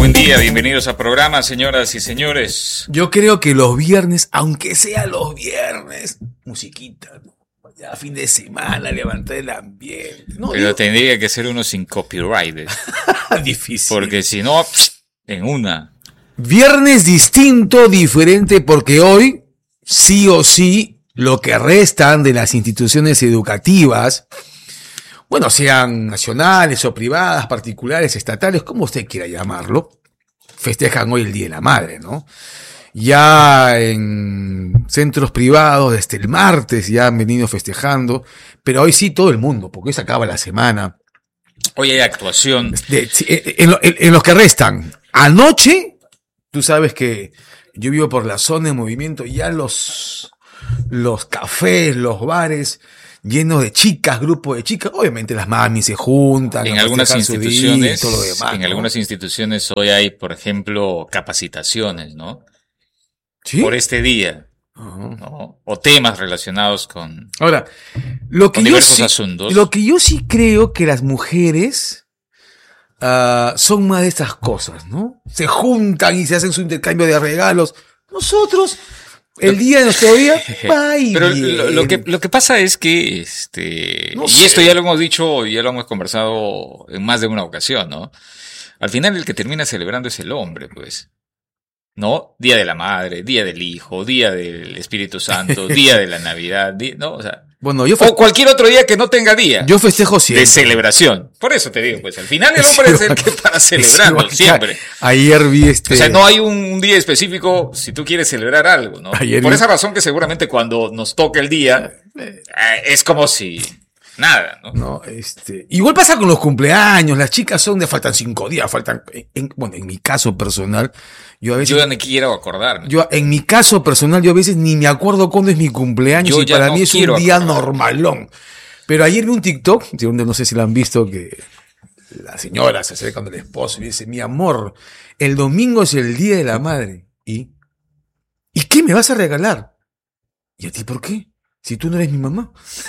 Buen día, bienvenidos al programa, señoras y señores. Yo creo que los viernes, aunque sea los viernes, musiquita, ¿no? Ya fin de semana, levantar el ambiente. No, pero tendría que ser uno sin copyright. Difícil. Porque si no, en una. Viernes distinto, diferente, porque hoy, sí o sí, lo que restan de las instituciones educativas, bueno, sean nacionales o privadas, particulares, estatales, como usted quiera llamarlo, festejan hoy el Día de la Madre, ¿no? Ya en centros privados, desde el martes ya han venido festejando, pero hoy sí todo el mundo, porque hoy se acaba la semana. Hoy hay actuación. En los que restan. Anoche, tú sabes que yo vivo por la zona de movimiento, ya los cafés, los bares, llenos de chicas, grupos de chicas, obviamente las mamis se juntan. En algunas instituciones, todo lo demás, en ¿no? algunas instituciones hoy hay, por ejemplo, capacitaciones, ¿no? ¿Sí? Por este día, Uh-huh. ¿no? O temas relacionados con Ahora, lo que diversos asuntos. Lo que yo sí creo que las mujeres son más de estas cosas, ¿no? Se juntan y se hacen su intercambio de regalos. Nosotros, el día de nuestro día, pero lo que pasa es que, No y sé. esto ya lo hemos dicho, ya lo hemos conversado en más de una ocasión, ¿no? Al final el que termina celebrando es el hombre, pues. ¿No? Día de la Madre, Día del Hijo, Día del Espíritu Santo, Día de la Navidad, ¿no? O sea, Bueno, o cualquier otro día que no tenga día yo festejo siempre. de celebración. Por eso te digo, pues al final el hombre es el que para celebrarlo siempre. Ayer vi O sea, no hay un día específico si tú quieres celebrar algo, ¿no? Ayer Por vi- esa razón que seguramente cuando nos toque el día, es como si nada, ¿no? No, igual pasa con los cumpleaños, las chicas son de faltan 5 días, bueno, en mi caso personal, yo a veces, Yo ya no quiero acordarme. en mi caso personal, yo a veces ni me acuerdo cuándo es mi cumpleaños Yo y ya para no mí es un quiero día acordarme. normalón. Pero ayer vi un TikTok, no sé si lo han visto, que la señora se acerca con el esposo y dice, mi amor, el domingo es el Día de la Madre. ¿Y qué me vas a regalar? ¿Y a ti por qué? Si tú no eres mi mamá.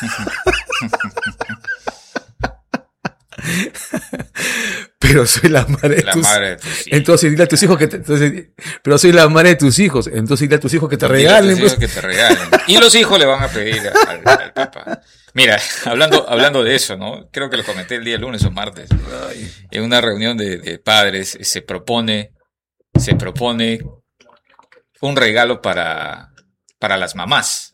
Pero soy la madre de La tus madre de tus hijos. Entonces dile a tus hijos pero soy la madre de tus hijos. Entonces dile a tus hijos que te regalen. Dile a tus Pues. hijos que te regalen. Y los hijos le van a pedir al Papa. Mira, hablando de eso, ¿no? Creo que lo comenté el día lunes o martes. En una reunión de padres se propone un regalo para las mamás.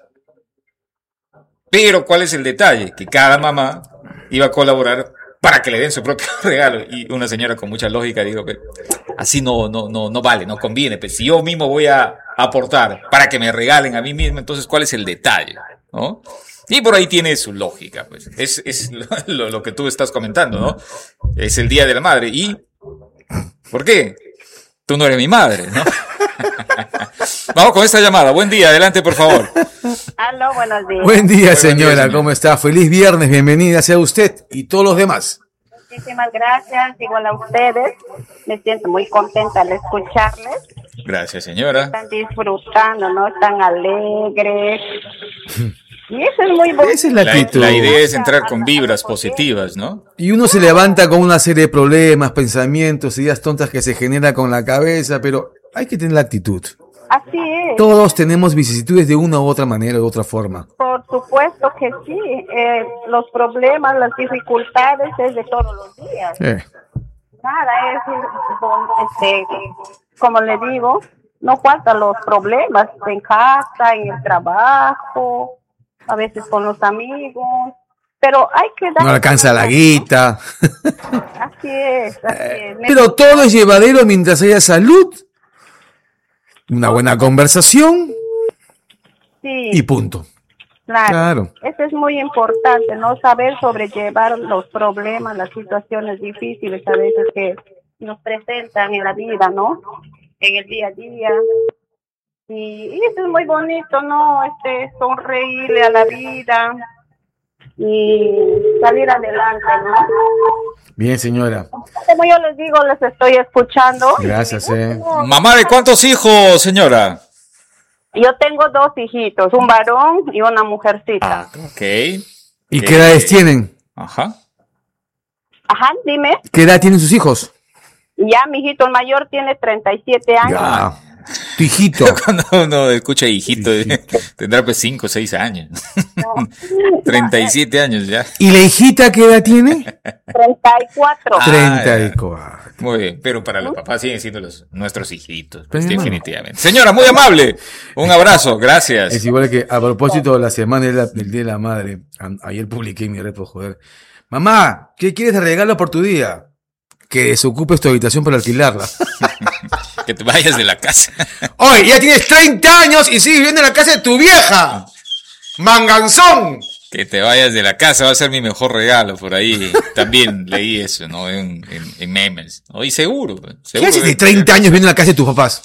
Pero ¿cuál es el detalle? Que cada mamá iba a colaborar para que le den su propio regalo. Y una señora con mucha lógica dijo, pero así no vale, no conviene. Pues si yo mismo voy a aportar para que me regalen a mí mismo, entonces ¿cuál es el detalle? ¿No? Y por ahí tiene su lógica, pues. Es lo que tú estás comentando, ¿no? Es el Día de la Madre. ¿Y por qué? Tú no eres mi madre, ¿no? Vamos con esta llamada. Buen día, adelante, por favor. Aló, buenos días. Buen día, Muy buen señora. día, señora. ¿Cómo está? Feliz viernes. Bienvenida sea usted y todos los demás. Muchísimas gracias, igual a ustedes. Me siento muy contenta al escucharles. Gracias, señora. Están disfrutando, ¿no? Están alegres. Y eso es muy bonito. Esa es la actitud. La idea es entrar con vibras positivas, ¿no? Y uno se levanta con una serie de problemas, pensamientos, ideas tontas que se genera con la cabeza, pero hay que tener la actitud. Así es. Todos tenemos vicisitudes de una u otra manera, de otra forma. Por supuesto que sí. Los problemas, las dificultades es de todos los días. Nada, como le digo, no faltan los problemas en casa, en el trabajo, a veces con los amigos, pero hay que dar... No alcanza la guita. Así es, así es. Pero todo es llevadero mientras haya salud, una buena conversación Sí, y punto. Claro. Eso es muy importante, ¿no? Saber sobrellevar los problemas, las situaciones difíciles a veces que nos presentan en la vida, ¿no? En el día a día. Y eso es muy bonito, ¿no? Sonreírle a la vida y salir adelante, ¿no? Bien, señora. Como yo les digo, les estoy escuchando. Gracias, Mamá, ¿de cuántos hijos, señora? Yo tengo 2 hijitos, un varón y una mujercita. Ok. ¿Y qué edades tienen? Ajá. Ajá, dime. ¿Qué edad tienen sus hijos? Ya mi hijito el mayor tiene 37 años. Ya. Tu hijito. Cuando uno escucha hijito, tendrá pues 5 o 6 años. 37 años ya. ¿Y la hijita qué edad tiene? 34. 34. Muy bien, pero para los papás siguen siendo nuestros hijitos, pues, Pero, definitivamente. Señora, muy amable. Un abrazo, gracias. Es igual que a propósito de la semana del Día de la Madre, ayer publiqué en mi red, por joder. Mamá, ¿qué quieres de regalo por tu día? Que desocupes tu habitación para alquilarla. Que te vayas de la casa. Oye, ya tienes 30 años y sigues viviendo en la casa de tu vieja. ¡Manganzón! Que te vayas de la casa va a ser mi mejor regalo. Por ahí también leí eso, ¿no? En memes. ¿No? Y seguro. ¿Qué haces de 30 años viviendo en la casa de tus papás?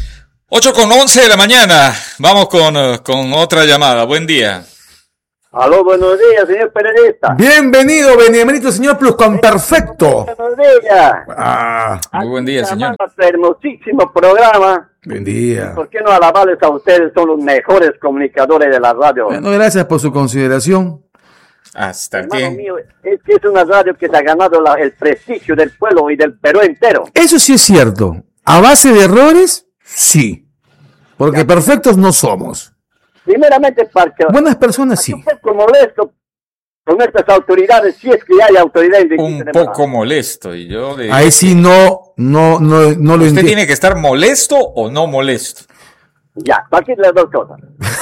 8:11 de la mañana. Vamos con otra llamada. Buen día. Aló, buenos días, señor periodista. Bienvenido, Benemérito, señor Pluscuamperfecto. Buenos días. Muy buen día, señor. Este hermosísimo programa. Buen día. ¿Por qué no alabarles a ustedes? Son los mejores comunicadores de la radio. Bueno, gracias por su consideración. Hasta Hermano que... mío, es que es una radio que se ha ganado el prestigio del pueblo y del Perú entero. Eso sí es cierto. A base de errores, sí. Porque perfectos no somos. Primeramente, para que Buenas personas sí. un poco molesto con estas autoridades, si es que hay autoridades. Un poco molesto. Y yo de... Ahí sí no lo ¿Usted entiendo. tiene que estar molesto o no molesto? Ya, aquí las dos cosas.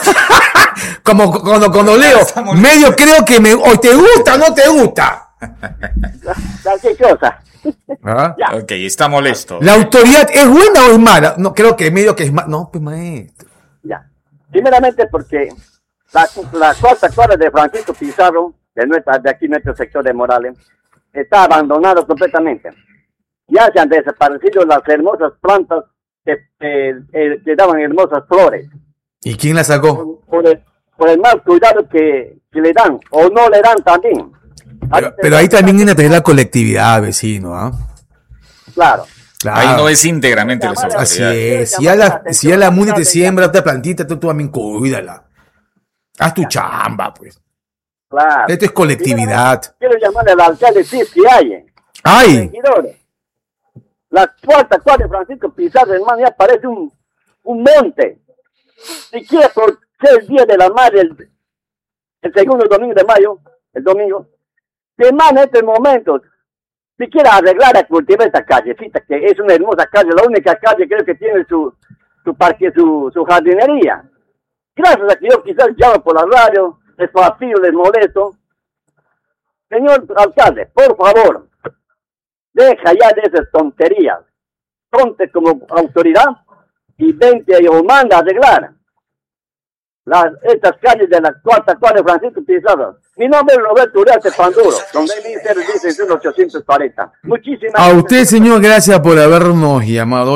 Como cuando leo, medio creo que o te gusta o no te gusta. ¿Qué cosa? ¿Ah? Ya. Ok, está molesto. ¿La autoridad es buena o es mala? No, creo que medio que es mala. No, pues maestro. Ya. Primeramente porque la cuarta cuadra de Francisco Pizarro, de aquí nuestro sector de Morales, está abandonado completamente. Ya se han desaparecido las hermosas plantas que daban hermosas flores. ¿Y quién la sacó? Por el mal cuidado que le dan, o no le dan también. Pero ahí también viene a tener la colectividad, vecino, ¿ah? Claro. Claro. Ahí no es íntegramente la Así seguridad. es. Si ya la MUNI te siembra otra plantita, tú también cuídala. Haz tu chamba, pues. Claro. Esto es colectividad. Quiero llamarle al alcalde si es que hay. ¡Ay! Regidores. La cuarta cuadra de Francisco Pizarro, hermano, ya parece un monte. Siquiera por ser el día de la madre, el segundo domingo de mayo, el domingo, hermano, en estos momentos, siquiera arreglar a cultivar esta callecita, que es una hermosa calle, la única calle creo que tiene su parque, su jardinería. Gracias a que yo quizás llamo por la radio, les fastidio, les molesto. Señor alcalde, por favor, deja ya de esas tonterías. Ponte como autoridad y vente o manda a arreglar estas calles de la cuarta cuadra de Francisco Pizarro. Mi nombre es Roberto Uriarte Panduro, donde mi servicio es 1840. Muchísimas A gracias. usted, señor, gracias por habernos llamado.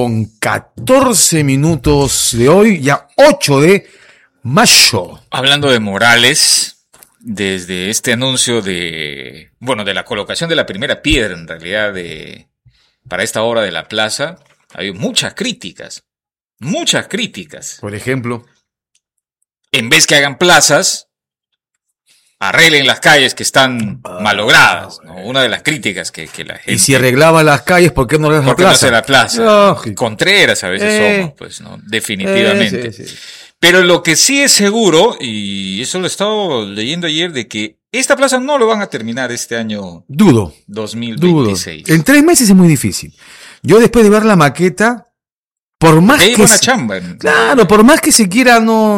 8:14 de hoy, ya 8 de mayo. Hablando de Morales, desde este anuncio de la colocación de la primera piedra, en realidad, para esta obra de la plaza, hay muchas críticas. Muchas críticas. Por ejemplo. En vez que hagan plazas, arreglen las calles que están malogradas, ¿no? Una de las críticas que la gente... Y si arreglaban las calles, ¿por qué no arreglan la ¿Por qué no plaza? hace la plaza? Lógico. Contreras a veces somos, pues, ¿no? Definitivamente. Sí. Pero lo que sí es seguro, y eso lo he estado leyendo ayer, de que esta plaza no lo van a terminar este año Dudo. 2026. En 3 meses es muy difícil. Yo después de ver la maqueta, por más Hay que... buena chamba. Claro, por más que se quiera, no.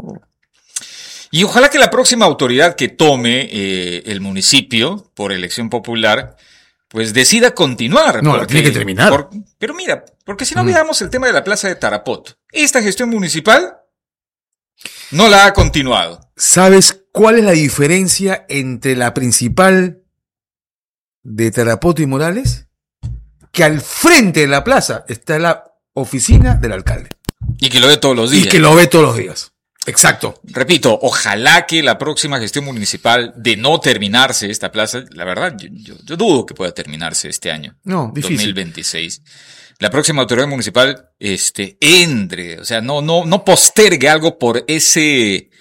Y ojalá que la próxima autoridad que tome el municipio por elección popular, pues decida continuar. No, la tiene que terminar. Pero mira, porque si no miramos el tema de la plaza de Tarapoto, esta gestión municipal no la ha continuado. ¿Sabes cuál es la diferencia entre la principal de Tarapoto y Morales? Que al frente de la plaza está la oficina del alcalde. Y que lo ve todos los días. Y que lo ve todos los días. Exacto. Repito, ojalá que la próxima gestión municipal, de no terminarse esta plaza, la verdad, yo dudo que pueda terminarse este año. No, difícil. 2026. La próxima autoridad municipal, entre, o sea, no postergue algo por ese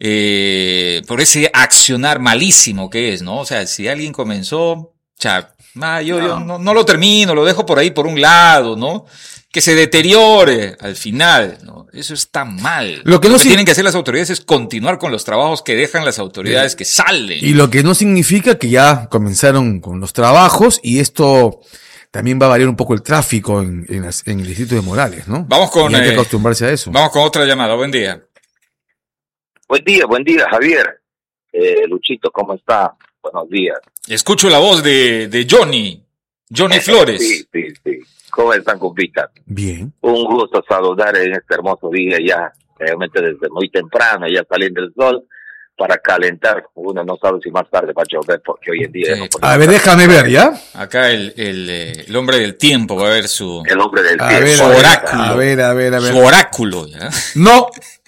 accionar malísimo que es, ¿no? O sea, si alguien comenzó, Yo no lo termino, lo dejo por ahí por un lado, ¿no? Que se deteriore al final, ¿no? Eso está mal. Lo que tienen que hacer las autoridades es continuar con los trabajos que dejan las autoridades que salen. Y lo que no significa que ya comenzaron con los trabajos y esto también va a variar un poco el tráfico en el distrito de Morales, ¿no? Vamos con... Y hay que acostumbrarse a eso. Vamos con otra llamada. Buen día. Buen día, Javier. Luchito, ¿cómo está? Buenos días. Escucho la voz de Johnny Flores. Sí. ¿Cómo están, compita? Bien. Un gusto saludar en este hermoso día ya, realmente desde muy temprano, ya saliendo el sol, para calentar. Uno no sabe si más tarde va a llover, porque hoy en día... Sí. A ver, déjame ver, ¿ya? Acá el hombre del tiempo va a ver su... El hombre del A tiempo. ver, Su oráculo. a ver. Su oráculo, ¿ya? No,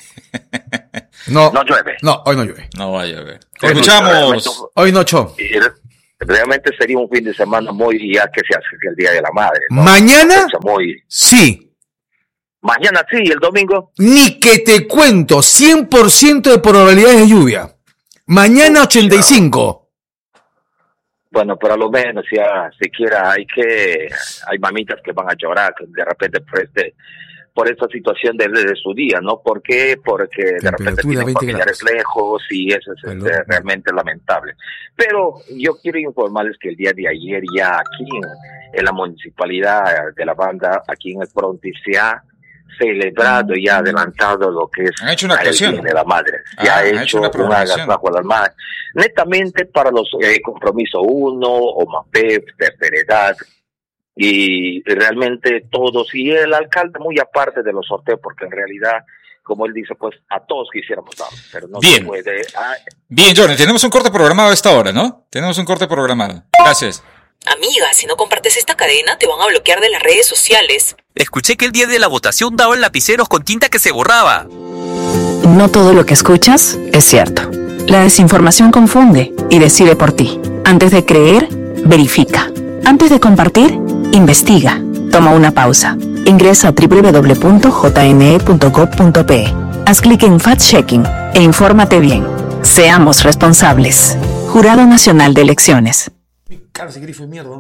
No llueve. no, hoy no llueve. No va a llover. Escuchamos. Hoy no, Cho. Realmente sería un fin de semana muy, ya que se hace el Día de la Madre, ¿no? Mañana, Fecha muy... sí. Mañana sí, el domingo. Ni que te cuento, 100% de probabilidades de lluvia. Mañana 85. Bueno, pero a lo menos ya siquiera hay mamitas que van a llorar que de repente por esta situación de su día, ¿no? ¿Por qué? Porque de repente tienen familiares lejos y eso es realmente lamentable. Pero yo quiero informarles que el día de ayer ya aquí en la municipalidad de La Banda, aquí en el Frontis, se ha celebrado y ha adelantado lo que es han hecho una actuación el Día de la Madre. Se ha hecho una agasajo a las madres, netamente para los compromiso 1, OMAPEP, tercera edad, y realmente todos, y el alcalde muy aparte de los sorteos, porque en realidad, como él dice, pues a todos quisiéramos dar, pero no se puede. Bien, Johnny, tenemos un corte programado a esta hora, ¿no? Tenemos un corte programado. Gracias. Amiga, si no compartes esta cadena, te van a bloquear de las redes sociales. Escuché que el día de la votación daban lapiceros con tinta que se borraba. No todo lo que escuchas es cierto. La desinformación confunde y decide por ti. Antes de creer, verifica. Antes de compartir, investiga. Toma una pausa. Ingresa a www.jne.gov.pe. Haz clic en Fact-Checking e infórmate bien. Seamos responsables. Jurado Nacional de Elecciones. Cara, ese grifo de mierda.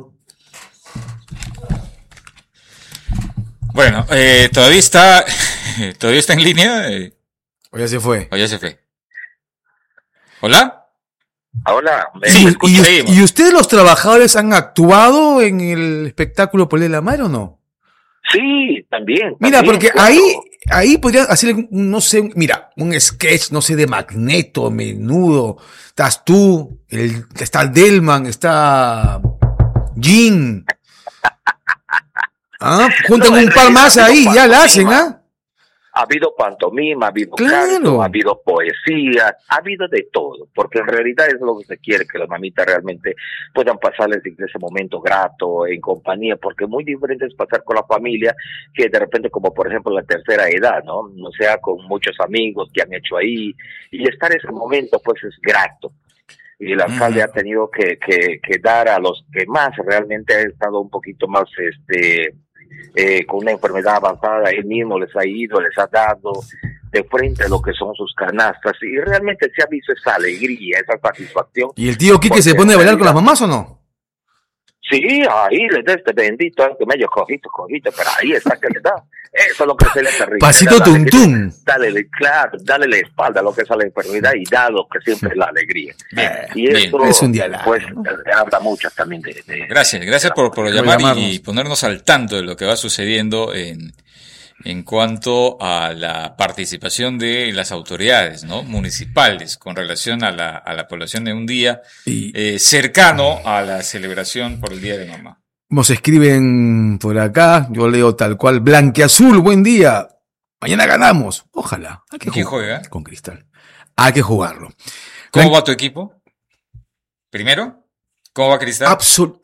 Bueno, todavía está en línea. O ya se fue. O ya se fue. ¿Hola? Hola. Sí, ¿y ustedes los trabajadores han actuado en el espectáculo por el Día de la Madre o no? Sí, también. Mira, porque claro. ahí podría hacer, no sé, mira, un sketch, no sé, de Magneto, Menudo. Estás tú, está el Delman, está Jean. Juntan un par más ahí, ya la hacen, ¿ah? Ha habido pantomima, ha habido claro. canto, ha habido poesía, ha habido de todo, porque en realidad es lo que se quiere, que las mamitas realmente puedan pasarles ese momento grato, en compañía, porque muy diferente es pasar con la familia, que de repente, como por ejemplo la tercera edad, ¿no? O sea, con muchos amigos que han hecho ahí, y estar ese momento pues es grato. Y el alcalde ha tenido que dar a los que más realmente ha estado un poquito más con una enfermedad avanzada, él mismo les ha ido, les ha dado de frente a lo que son sus canastas, y realmente se ha visto esa alegría, esa satisfacción. ¿Y el tío Quique se pone a bailar con las mamás o no? Sí, ahí le da este bendito, que medio cojito, pero ahí está que le da. Eso es lo que se le hace rico. Pasito tuntún. Dale la espalda a lo que es a la enfermedad y da lo que siempre es la alegría. Y eso es un día largo, pues ¿no? habla mucho también de Gracias por llamar y ponernos al tanto de lo que va sucediendo en cuanto a la participación de las autoridades, ¿no? Municipales con relación a la población de un día cercano a la celebración por el Día de Mamá. Nos escriben por acá, yo leo tal cual, Blanquiazul, buen día. Mañana ganamos. Ojalá. ¿Quién juega? Con Cristal. Hay que jugarlo. ¿Cómo va tu equipo? ¿Primero? ¿Cómo va Cristal?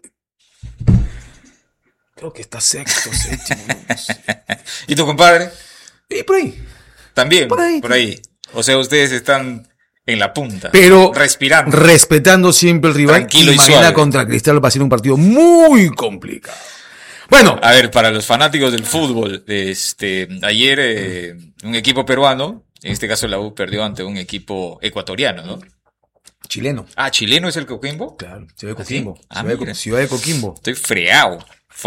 Creo que está sexto, séptimo. No sé. ¿Y tu compadre? Y por ahí. También, por ahí. O sea, ustedes están en la punta, pero respirando, respetando siempre el rival. Tranquilo y mañana suave. Contra Cristal va a ser un partido muy complicado. Bueno, a ver, para los fanáticos del fútbol, ayer un equipo peruano, en este caso la U perdió ante un equipo ecuatoriano, ¿no? chileno. Ah, ¿chileno es el Coquimbo? Claro, Ciudad de ¿Ah, sí? Coquimbo. Ah, mira. Ciudad de Coquimbo. Estoy fregado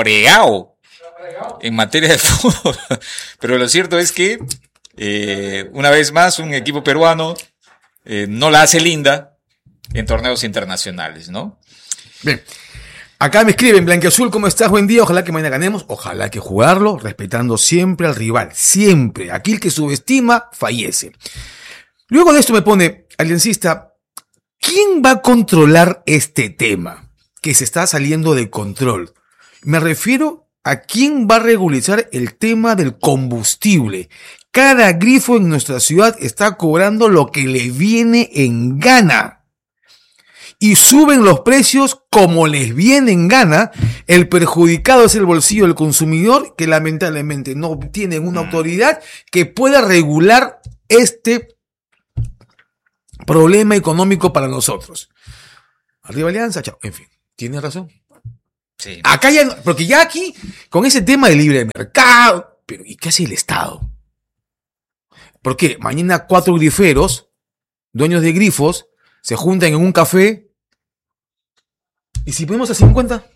en materia de fútbol. Pero lo cierto es que, una vez más, un equipo peruano no la hace linda en torneos internacionales, ¿no? Bien. Acá me escriben, Blanquiazul, ¿cómo estás? Buen día, ojalá que mañana ganemos, ojalá que jugarlo, respetando siempre al rival, siempre. Aquí el que subestima, fallece. Luego de esto me pone, aliencista, ¿quién va a controlar este tema que se está saliendo de control? Me refiero a quién va a regularizar el tema del combustible. Cada grifo en nuestra ciudad está cobrando lo que le viene en gana. Y suben los precios como les viene en gana. El perjudicado es el bolsillo del consumidor, que lamentablemente no tienen una autoridad que pueda regular este problema económico para nosotros. Arriba Alianza, chao. En fin, tiene razón. Sí. Acá ya, porque ya aquí, con ese tema de libre mercado, pero ¿y qué hace el Estado? ¿Por qué? Mañana 4 griferos, dueños de grifos, se juntan en un café. ¿Y si ponemos a 50?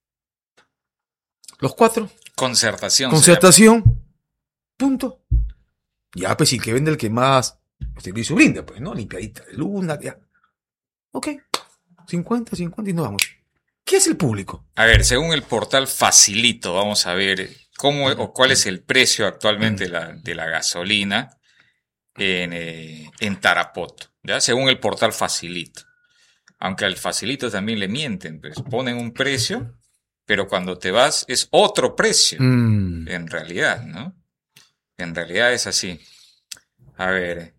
Los 4. Concertación. Punto. Ya, pues, si el que vende el que más servicio brinda, pues, ¿no? Limpiadita de luna, ya. Ok. 50 y nos vamos. ¿Qué es el público? A ver, según el portal Facilito, vamos a ver cómo o cuál es el precio actualmente de la gasolina en Tarapoto, ¿ya? Según el portal Facilito. Aunque al Facilito también le mienten, pues ponen un precio, pero cuando te vas es otro precio, en realidad, ¿no? En realidad es así. A ver,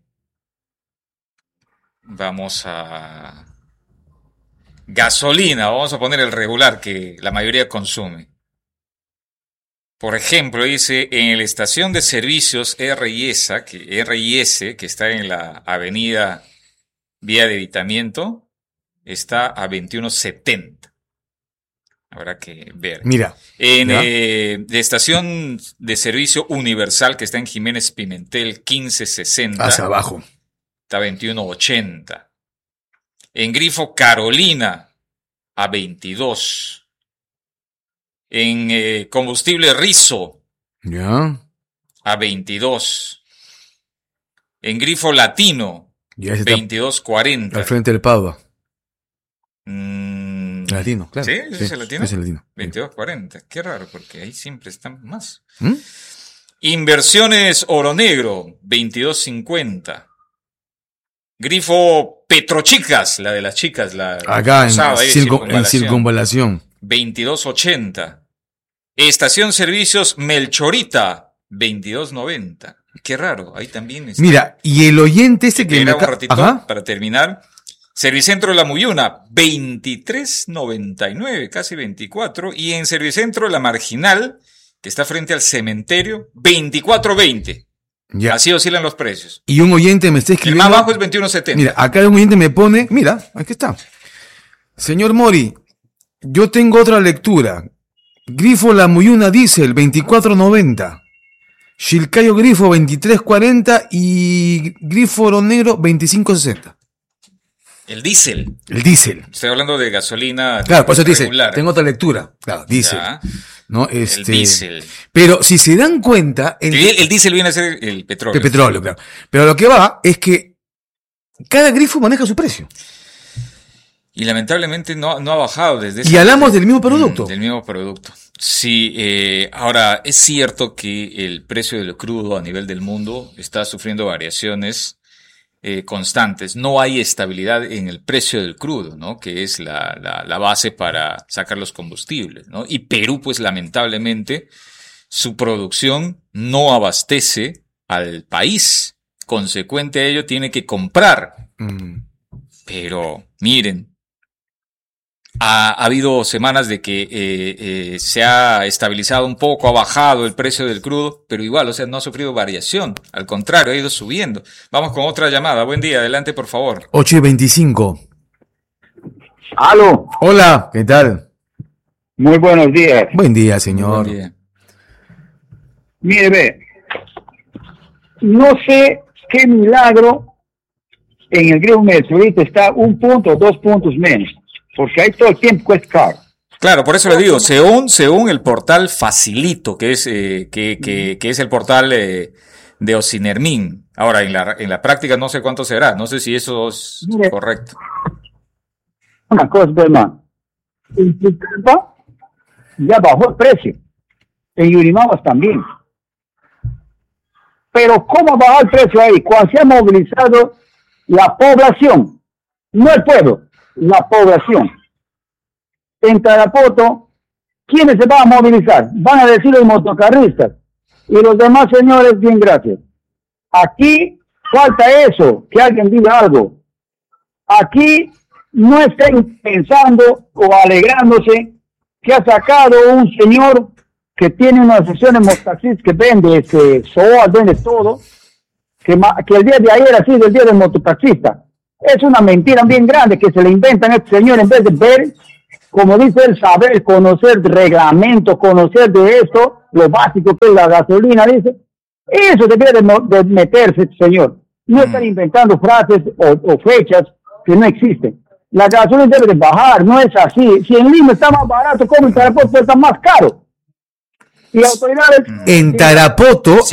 vamos a... Gasolina, vamos a poner el regular que la mayoría consume. Por ejemplo, dice en la estación de servicios RIS, que está en la avenida Vía de Evitamiento, está a 21.70. Habrá que ver. Mira. De estación de servicio universal que está en Jiménez Pimentel 1560. Hacia abajo. Está a 21.80. En Grifo Carolina a 22. En combustible Rizo Ya. a 22. En Grifo Latino Ya está 22.40. al frente del Padua. Latino, claro. ¿Sí? ¿Ese es el latino? Es el latino. 22.40. Qué raro, porque ahí siempre están más. Inversiones Oro Negro, 22.50. Grifo Petrochicas, la de las chicas, la acá rosada, en circunvalación. 22.80. Estación Servicios Melchorita, 22.90. Qué raro, ahí también está. Mira, y el oyente este que me un ratito, ajá, para terminar. Servicentro La Muyuna, 23.99, casi 24. Y en Servicentro La Marginal, que está frente al cementerio, 24.20. Ya. Así oscilan los precios. Y un oyente me está escribiendo. El más bajo es 21.70. Mira, acá un oyente me pone, mira, aquí está. Señor Mori, yo tengo otra lectura. Grifo La Muyuna Diesel, 24.90. Chilcayo Grifo, 23.40. Y Grifo Oro Negro, 25.60. El diésel. El diésel. Estoy hablando de gasolina. Claro, por eso dice, regular. tengo otra lectura. Claro, diésel. ¿No? El diésel. Pero si se dan cuenta... El diésel viene a ser el petróleo. El petróleo, claro. Pero lo que va es que cada grifo maneja su precio. Y lamentablemente no ha bajado desde ese. Y hablamos del mismo producto. Del mismo producto. Sí, ahora es cierto que el precio del crudo a nivel del mundo está sufriendo variaciones constantes. No hay estabilidad en el precio del crudo, ¿no? Que es la base para sacar los combustibles, ¿no? Y Perú, pues lamentablemente, su producción no abastece al país. Consecuente a ello, tiene que comprar. Pero, miren, ha habido semanas de que se ha estabilizado un poco, ha bajado el precio del crudo, pero igual, o sea, no ha sufrido variación. Al contrario, ha ido subiendo. Vamos con otra llamada. Buen día, adelante, por favor. 8:25. ¡Aló! Hola, ¿qué tal? Muy buenos días. Buen día, señor. Buen día. Mire, ve, no sé qué milagro en el Grifo Metro ahorita está 1 punto o 2 puntos menos, porque ahí todo el tiempo cuesta caro. Claro, por eso le digo, según el portal Facilito, que es que es el portal de Ocinermin. Ahora, en la práctica no sé cuánto será, no sé si eso es Mire, correcto. Una cosa, hermano, en Chucalpa ya bajó el precio, en Yurimaguas también. Pero ¿cómo bajó el precio ahí? Cuando se ha movilizado la población, no el pueblo, la población. En Tarapoto, ¿quiénes se van a movilizar? Van a decir los motocarristas. Y los demás señores, bien, gracias. Aquí falta eso, que alguien diga algo. Aquí no estén pensando o alegrándose que ha sacado un señor que tiene una asociación de mototaxistas que vende SOA, vende todo, que el día de ayer ha sido el día del mototaxista. Es una mentira bien grande que se le inventan a este señor en vez de ver, como dice él, saber, conocer reglamento, conocer de esto, lo básico que es la gasolina, dice. Eso debería de meterse este señor. No estar inventando frases o fechas que no existen. La gasolina debe de bajar, no es así. Si en Lima está más barato, ¿cómo en Tarapoto está más caro? Y autoridades... En Tarapoto